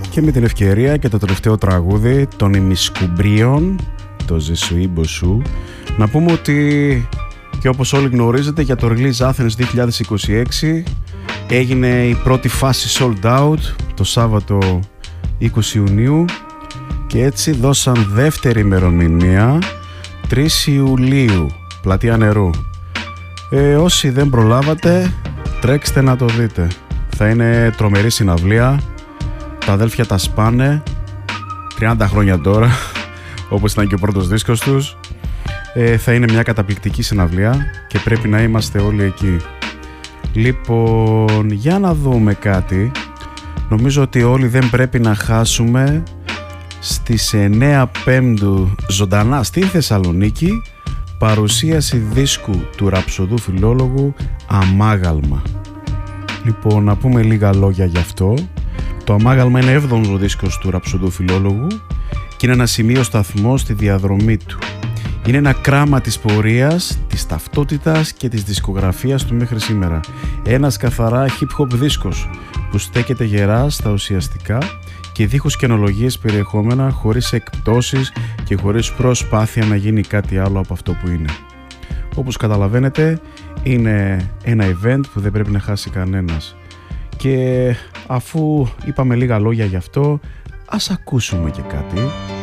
Και με την ευκαιρία και το τελευταίο τραγούδι των ημισκουμπρίων, το Ζεσουί Μποσού, να πούμε ότι και όπως όλοι γνωρίζετε, για το Release Athens 2026 έγινε η πρώτη φάση sold out το Σάββατο 20 Ιουνίου και έτσι δώσαν δεύτερη ημερομηνία 3 Ιουλίου, Πλατεία Νερού. Όσοι δεν προλάβατε, τρέξτε να το δείτε. Θα είναι τρομερή συναυλία. Τα αδέλφια τα σπάνε 30 χρόνια τώρα, όπως ήταν και ο πρώτος δίσκος τους. Θα είναι μια καταπληκτική συναυλία και πρέπει να είμαστε όλοι εκεί. Λοιπόν, για να δούμε κάτι. Νομίζω ότι όλοι δεν πρέπει να χάσουμε στις 9 Πέμπτου ζωντανά στη Θεσσαλονίκη παρουσίαση δίσκου του ραψοδού φιλόλογου Αμάγαλμα. Λοιπόν, να πούμε λίγα λόγια γι' αυτό. Το Αμάγαλμα είναι 7ο δίσκος του ραψοδού φιλόλογου και είναι ένα σημείο σταθμό στη διαδρομή του. Είναι ένα κράμα της πορείας, της ταυτότητας και της δισκογραφίας του μέχρι σήμερα. Ένας καθαρά hip-hop δίσκος που στέκεται γερά στα ουσιαστικά και δίχως καινολογίες περιεχόμενα, χωρίς εκπτώσεις και χωρίς προσπάθεια να γίνει κάτι άλλο από αυτό που είναι. Όπως καταλαβαίνετε, είναι ένα event που δεν πρέπει να χάσει κανένας. Και αφού είπαμε λίγα λόγια γι' αυτό, ας ακούσουμε και κάτι.